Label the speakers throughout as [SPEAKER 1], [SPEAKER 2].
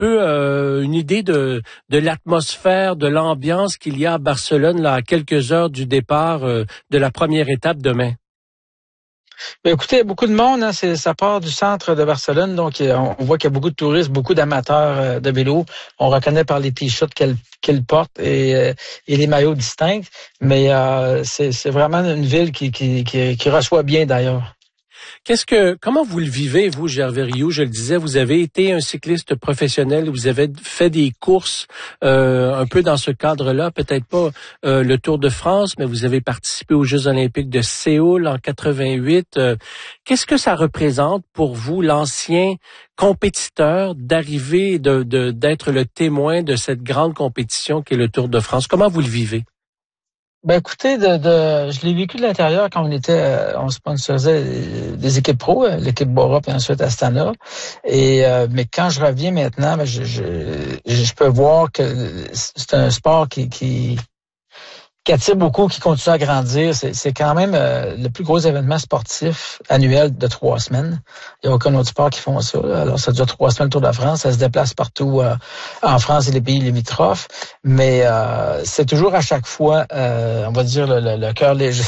[SPEAKER 1] peu une idée de l'atmosphère, de l'ambiance qu'il y a à Barcelone là, à quelques heures du départ de la première étape demain?
[SPEAKER 2] Ben, écoutez, il y a beaucoup de monde, hein, ça part du centre de Barcelone, donc on voit qu'il y a beaucoup de touristes, beaucoup d'amateurs de vélo. On reconnaît par les t-shirts qu'elle porte et les maillots distincts, mais c'est vraiment une ville qui reçoit bien d'ailleurs.
[SPEAKER 1] Comment vous le vivez, vous, Gervais Rioux? Je le disais, vous avez été un cycliste professionnel, vous avez fait des courses un peu dans ce cadre-là, peut-être pas le Tour de France, mais vous avez participé aux Jeux olympiques de Séoul en 88. Qu'est-ce que ça représente pour vous, l'ancien compétiteur, d'arriver, d'être le témoin de cette grande compétition qu'est le Tour de France? Comment vous le vivez?
[SPEAKER 2] Ben écoutez, je l'ai vécu de l'intérieur quand on sponsorisait des équipes pro, l'équipe Bora puis ensuite Astana. Mais quand je reviens maintenant, ben je peux voir que c'est un sport qui attire beaucoup, qui continue à grandir. C'est quand même le plus gros événement sportif annuel de 3 semaines. Il n'y a aucun autre sport qui font ça. Alors, ça dure 3 semaines le Tour de France. Ça se déplace partout en France et les pays limitrophes. Mais c'est toujours à chaque fois, on va dire, le cœur léger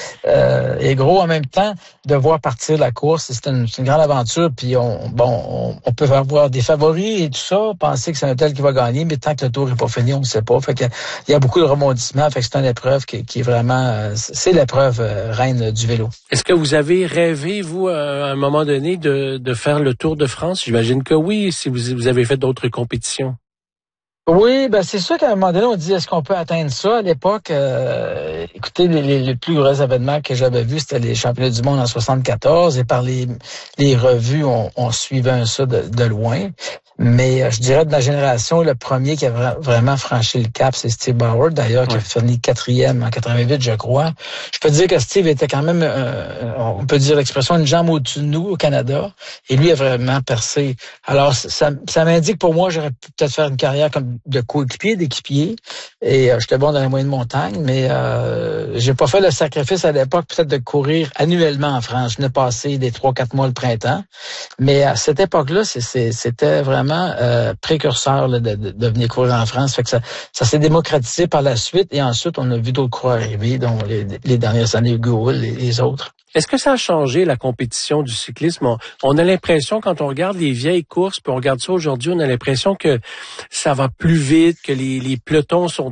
[SPEAKER 2] et gros en même temps de voir partir la course. C'est une grande aventure. Puis on peut avoir des favoris et tout ça, penser que c'est un tel qui va gagner, mais tant que le Tour n'est pas fini, on ne sait pas. Fait que il y a beaucoup de rebondissements. Fait que c'est une épreuve qui est vraiment, c'est l'épreuve reine du vélo.
[SPEAKER 1] Est-ce que vous avez rêvé, vous, à un moment donné, de faire le Tour de France? J'imagine que oui, si vous avez fait d'autres compétitions.
[SPEAKER 2] Oui, ben c'est sûr qu'à un moment donné, on dit est-ce qu'on peut atteindre ça? À l'époque, écoutez, les plus gros événements que j'avais vus, c'était les championnats du monde en 74 et par les revues, on suivait ça de loin. Mais je dirais de la génération, le premier qui a vraiment franchi le cap, c'est Steve Bauer, d'ailleurs, qui a fini 4e en 88, je crois. Je peux dire que Steve était quand même, on peut dire l'expression, une jambe au-dessus de nous au Canada. Et lui a vraiment percé. Alors, ça m'indique pour moi, j'aurais pu peut-être faire une carrière comme de coéquipier, d'équipier. Et j'étais bon dans les moyennes montagnes, mais j'ai pas fait le sacrifice à l'époque peut-être de courir annuellement en France. Je venais passer des 3-4 mois le printemps. Mais à cette époque-là, c'était vraiment précurseur là, de venir courir en France. Fait que ça s'est démocratisé par la suite et ensuite on a vu d'autres coureurs arriver, dont les dernières années, Hugo Hull et les autres.
[SPEAKER 1] Est-ce que ça a changé la compétition du cyclisme? On a l'impression, quand on regarde les vieilles courses, puis on regarde ça aujourd'hui, on a l'impression que ça va plus vite, que les pelotons sont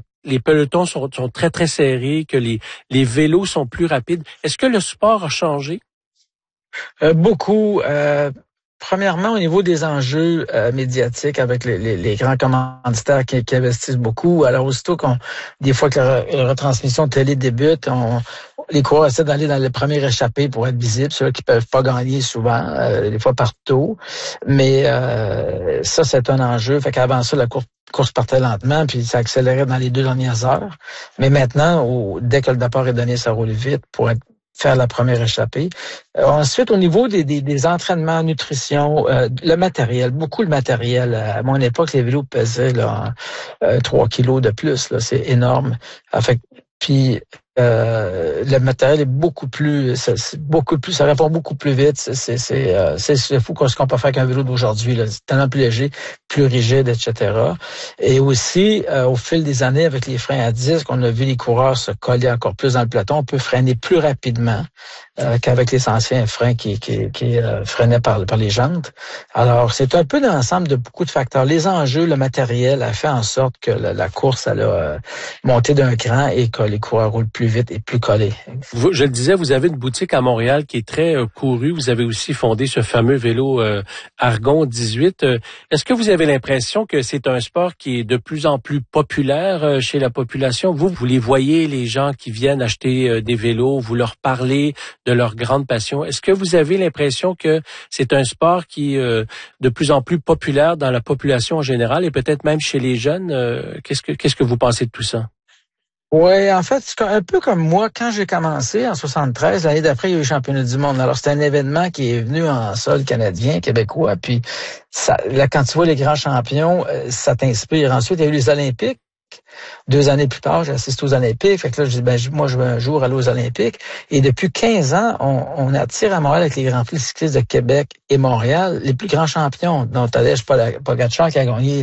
[SPEAKER 1] très, très serrés, que les vélos sont plus rapides. Est-ce que le sport a changé?
[SPEAKER 2] Beaucoup. Premièrement, au niveau des enjeux médiatiques avec les grands commanditaires qui investissent beaucoup. Alors, aussitôt des fois que la retransmission télé débute, les coureurs essaient d'aller dans les premiers échappés pour être visibles, ceux qui peuvent pas gagner souvent, des fois partout. Mais ça, c'est un enjeu. Fait qu'avant ça, la course partait lentement, puis ça accélérait dans les 2 dernières heures. Mais maintenant, dès que le départ est donné, ça roule vite pour faire la première échappée. Ensuite, au niveau des entraînements, nutrition, le matériel, beaucoup de matériel. À mon époque, les vélos pesaient 3 kilos de plus. Là, c'est énorme. Puis le matériel est beaucoup plus, ça répond beaucoup plus vite. C'est fou ce qu'on peut faire avec un vélo d'aujourd'hui. Là. C'est tellement plus léger, plus rigide, etc. Et aussi, au fil des années, avec les freins à disque, on a vu les coureurs se coller encore plus dans le peloton. On peut freiner plus rapidement qu'avec les anciens freins qui freinaient par les jantes. Alors, c'est un peu l'ensemble de beaucoup de facteurs. Les enjeux, le matériel a fait en sorte que la course, elle a monté d'un cran et que les coureurs roulent plus vite et plus collés.
[SPEAKER 1] Je le disais, vous avez une boutique à Montréal qui est très courue. Vous avez aussi fondé ce fameux vélo Argon 18. Est-ce que vous avez l'impression que c'est un sport qui est de plus en plus populaire chez la population? Vous les voyez, les gens qui viennent acheter des vélos, vous leur parlez de leur grande passion. Est-ce que vous avez l'impression que c'est un sport qui est de plus en plus populaire dans la population en général et peut-être même chez les jeunes? Qu'est-ce que vous pensez de tout ça?
[SPEAKER 2] Oui, en fait, c'est un peu comme moi, quand j'ai commencé en 73, l'année d'après, il y a eu le championnat du monde. Alors, c'était un événement qui est venu en sol canadien, québécois, puis là, quand tu vois les grands champions, ça t'inspire. Ensuite, il y a eu les Olympiques. 2 années plus tard, j'assiste aux Olympiques. Fait que là, je dis, moi, je veux un jour aller aux Olympiques. Et depuis 15 ans, on attire à Montréal avec les Grands Prix cyclistes de Québec et Montréal les plus grands champions, dont Tadej Pogačar qui a gagné